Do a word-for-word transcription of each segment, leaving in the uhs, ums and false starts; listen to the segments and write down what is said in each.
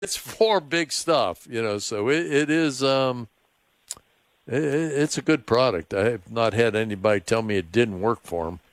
it's for big stuff, you know. So it, it is. Um, it, it's a good product. I have not had anybody tell me it didn't work for them.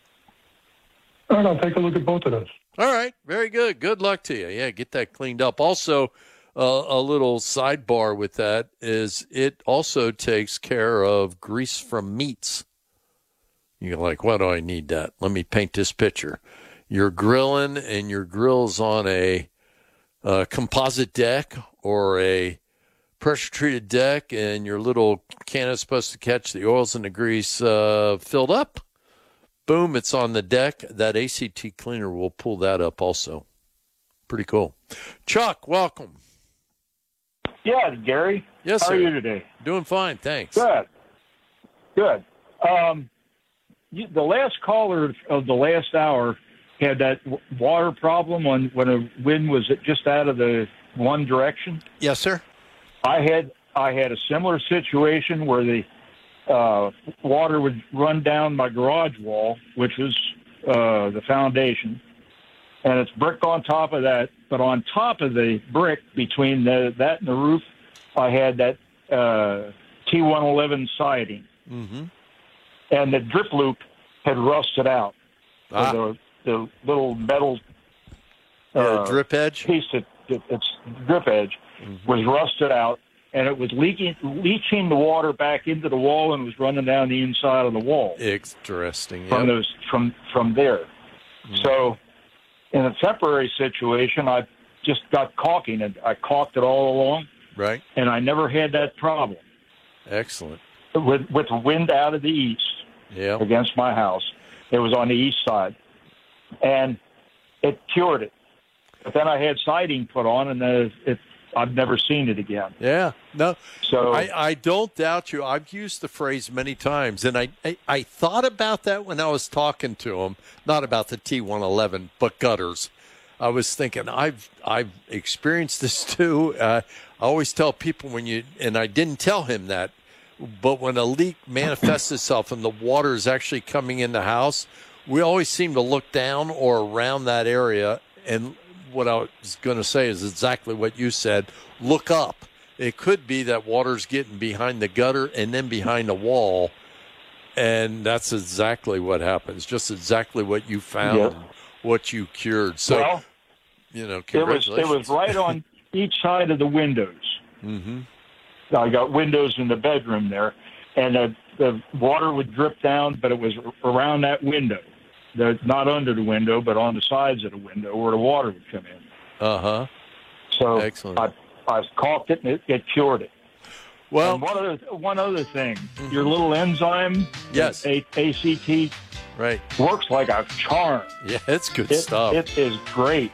All right, I'll take a look at both of those. All right, very good. Good luck to you. Yeah, get that cleaned up. Also, uh, a little sidebar with that is it also takes care of grease from meats. You're like, why do I need that? Let me paint this picture. You're grilling and your grill's on a, a composite deck or a pressure-treated deck, and your little can is supposed to catch the oils and the grease uh, filled up. Boom, it's on the deck. That A C T cleaner will pull that up also. Pretty cool. Chuck, welcome. Yeah, Gary. Yes, How sir. are you today? Doing fine, thanks. Good. Good. Um, you, the last caller of the last hour had that w- water problem when, when a wind was just out of the one direction. Yes, sir. I had I had a similar situation where the uh, water would run down my garage wall, which was uh, the foundation, and it's brick on top of that. But on top of the brick, between the, that and the roof, I had that uh, T one eleven siding, Mm-hmm. and the drip loop had rusted out. Ah. So the, the little metal Yeah, uh, drip edge. piece that, that it's drip edge Mm-hmm. was rusted out, and it was leaking, leaching the water back into the wall, and was running down the inside of the wall Interesting. from Yep. those from from there. Mm-hmm. So, in a temporary situation, I just got caulking, and I caulked it all along, Right. and I never had that problem Excellent. with with wind out of the east Yeah. against my house. It was on the east side, and it cured it. But then I had siding put on, and uh, it. I've never seen it again. Yeah. No. So I, I don't doubt you. I've used the phrase many times, and I, I, I thought about that when I was talking to him, not about the T one eleven, but gutters. I was thinking, I've I've experienced this too. Uh, I always tell people when you, and I didn't tell him that, but when a leak manifests itself and the water is actually coming in the house, we always seem to look down or around that area. And what I was going to say is exactly what you said. Look up. It could be that water's getting behind the gutter and then behind the wall, and that's exactly what happens. Just exactly what you found, Yep. and what you cured. So, well, you know, it was congratulations. it was right on each side of the windows. Mm-hmm. I got windows in the bedroom there, and the, the water would drip down, but it was around that window. The, not under the window, but on the sides of the window where the water would come in. Uh-huh. So Excellent. I, I caulked it, and it, it cured it. Well, and one other one other thing, your little enzyme, Yes. A- ACT, right. works like a charm. Yeah, it's good It, stuff. it is great.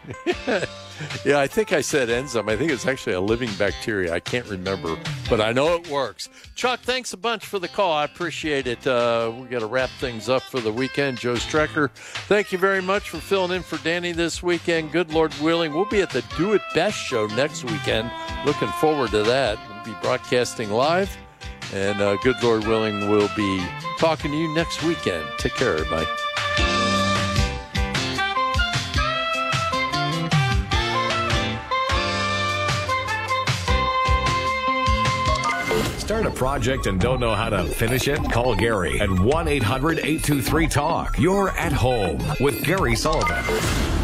Yeah, I think I said enzyme. I think it's actually a living bacteria. I can't remember, but I know it works. Chuck, thanks a bunch for the call. I appreciate it. Uh, we got to wrap things up for the weekend. Joe Strecker, thank you very much for filling in for Danny this weekend. Good Lord willing, we'll be at the Do It Best show next weekend. Looking forward to that. We'll be broadcasting live, and uh, good Lord willing, we'll be talking to you next weekend. Take care, everybody. Start a project and don't know how to finish it? Call Gary at one eight hundred eight two three talk. You're at home with Gary Sullivan.